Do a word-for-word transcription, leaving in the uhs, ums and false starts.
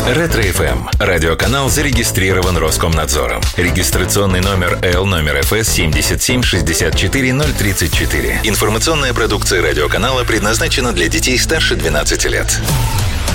Ретро-эф эм. Радиоканал зарегистрирован Роскомнадзором. Регистрационный номер Эл номер эф эс семьдесят семь шестьдесят четыре ноль тридцать четыре. Информационная продукция радиоканала предназначена для детей старше двенадцати лет.